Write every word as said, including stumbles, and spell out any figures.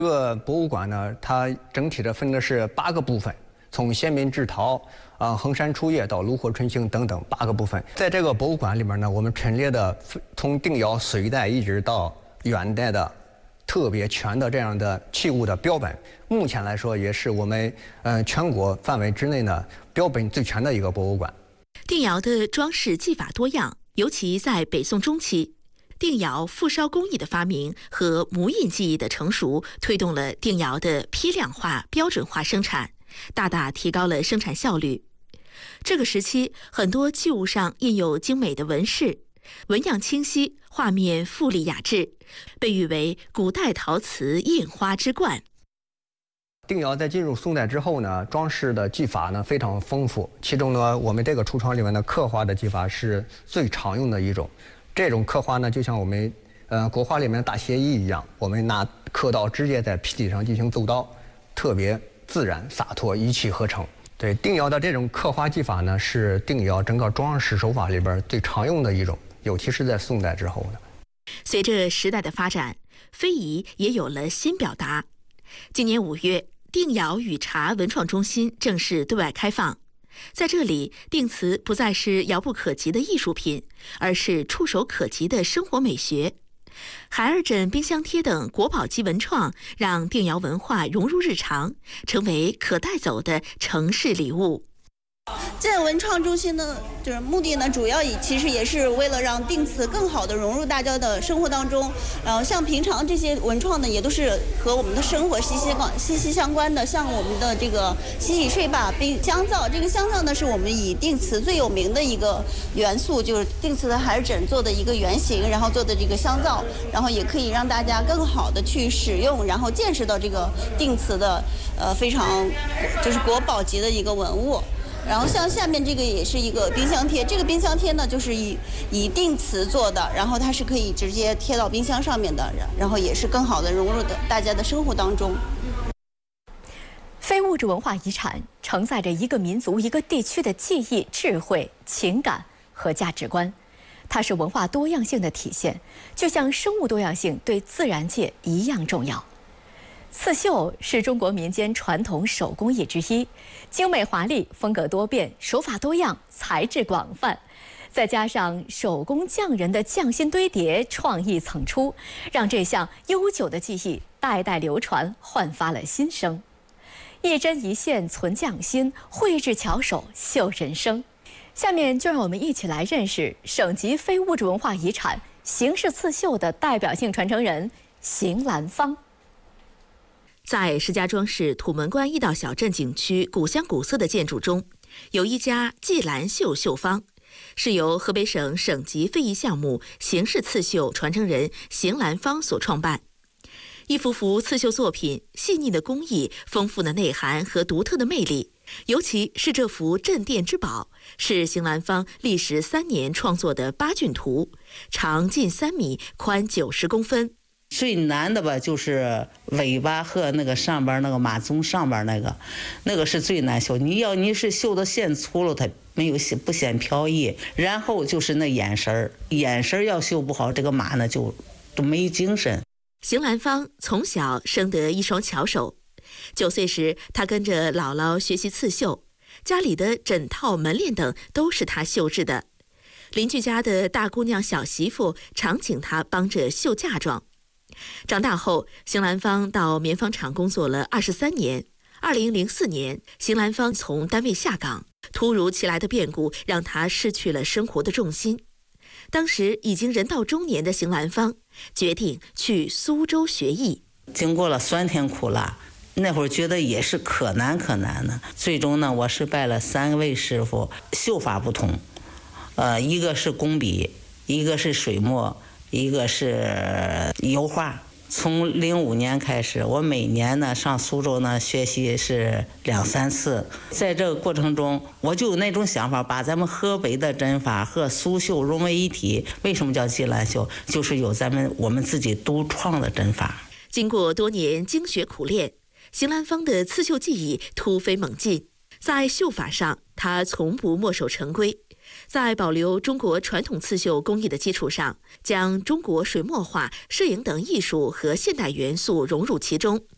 这个博物馆呢，它整体的分的是八个部分，从先民制陶啊、衡山初叶到炉火纯青等等八个部分。在这个博物馆里面呢，我们陈列的从定窑隋代一直到元代的特别全的这样的器物的标本，目前来说也是我们呃全国范围之内呢标本最全的一个博物馆。 定窑的装饰技法多样，尤其在北宋中期。定窑复烧工艺的发明和模印技艺的成熟，推动了定窑的批量化、标准化生产，大大提高了生产效率。这个时期，很多器物上印有精美的纹饰，纹样清晰，画面富丽雅致，被誉为古代陶瓷印花之冠。 定窑在进入宋代之后呢，装饰的技法呢非常丰富，其中呢，我们这个橱窗里面的刻花的技法是最常用的一种。这种刻花呢，就像我们呃国画里面的大写意一样，我们拿刻刀直接在皮体上进行奏刀，特别自然洒脱，一气呵成。对，定窑的这种刻花技法呢，是定窑整个装饰手法里边最常用的一种，尤其是在宋代之后的。 随着时代的发展，非遗也有了新表达。今年五月，定窑与茶文创中心正式对外开放。在这里，定瓷不再是遥不可及的艺术品，而是触手可及的生活美学。孩儿枕、冰箱贴等国宝级文创，让定窑文化融入日常，成为可带走的城市礼物。 在文创中心呢，就是目的呢，主要以其实也是为了让定瓷更好的融入大家的生活当中。然后像平常这些文创呢，也都是和我们的生活息息关息息相关的。像我们的这个洗洗睡吧冰香皂，这个香皂呢是我们以定瓷最有名的一个元素，就是定瓷的孩儿枕做的一个原型，然后做的这个香皂，然后也可以让大家更好的去使用，然后见识到这个定瓷的呃非常就是国宝级的一个文物。然后像下面这个也是一个冰箱贴，这个冰箱贴呢就是以以定瓷做的，然后它是可以直接贴到冰箱上面的，然后也是更好的融入的大家的生活当中。 非物质文化遗产承载着一个民族、一个地区的记忆、智慧、情感和价值观，它是文化多样性的体现，就像生物多样性对自然界一样重要。刺绣是中国民间传统手工艺之一，精美华丽，风格多变，手法多样，材质广泛，再加上手工匠人的匠心堆叠，创意层出，让这项悠久的技艺代代流传，焕发了新生。一针一线存匠心，绘制巧手绣人生。下面就让我们一起来认识省级非物质文化遗产形式刺绣的代表性传承人邢兰芳。 在石家庄市土门关驿道小镇景区古香古色的建筑中，有一家季兰绣绣坊，是由河北省省级非遗项目形式刺绣传承人邢兰芳所创办。一幅幅刺绣作品，细腻的工艺，丰富的内涵和独特的魅力。尤其是这幅镇店之宝，是邢兰芳历时三年创作的八骏图，长近三米，宽九十公分。 最难的吧，就是尾巴和那个上边那个马鬃上边那个，那个是最难绣。你要你是绣的线粗了，它没有显不显飘逸。然后就是那眼神儿，眼神儿要绣不好，这个马呢就都没精神。 邢兰芳从小生得一双巧手，九岁时，她跟着姥姥学习刺绣，家里的枕套、门帘等都是她绣制的。邻居家的大姑娘、小媳妇常请她帮着绣嫁妆。长大后，邢兰芳到棉纺厂工作了二十三年。二零零四年，邢兰芳从单位下岗，突如其来的变故让她失去了生活的重心。当时已经人到中年的邢兰芳决定去苏州学艺。 经过了酸甜苦辣，那会儿觉得也是可难可难的。最终呢，我是拜了三位师傅，绣法不同，呃，一个是工笔，一个是水墨，一个是油画。从零五年开始，我每年呢上苏州呢学习是两三次。在这个过程中，我就有那种想法，把咱们河北的针法和苏绣融为一体。为什么叫季兰绣？就是有咱们我们自己独创的针法。 经过多年精学苦练，邢兰芳的刺绣技艺突飞猛进。在绣法上，她从不墨守成规。在保留中国传统刺绣工艺的基础上，将中国水墨画、摄影等艺术和现代元素融入其中，